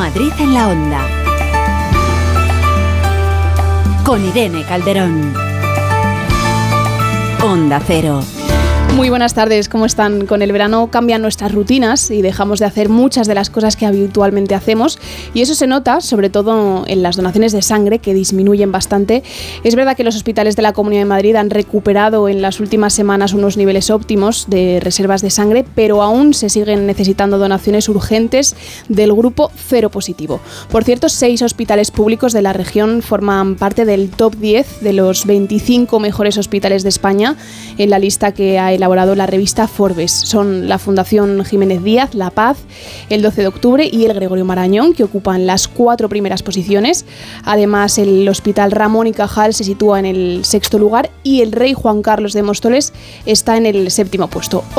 Madrid en la Onda. Con Irene Calderón. Onda Cero. Muy buenas tardes, ¿cómo están? Con el verano cambian nuestras rutinas y dejamos de hacer muchas de las cosas que habitualmente hacemos, y eso se nota sobre todo en las donaciones de sangre, que disminuyen bastante. Es verdad que los hospitales de la Comunidad de Madrid han recuperado en las últimas semanas unos niveles óptimos de reservas de sangre, pero aún se siguen necesitando donaciones urgentes del grupo cero positivo. Por cierto, 6 hospitales públicos de la región forman parte del top 10 de los 25 mejores hospitales de España en la lista que ha elaborado la revista Forbes. Son la Fundación Jiménez Díaz, La Paz, el 12 de octubre y el Gregorio Marañón, que ocupan las 4 primeras posiciones. Además, el Hospital Ramón y Cajal se sitúa en el 6º lugar y el Rey Juan Carlos de Móstoles está en el 7º puesto.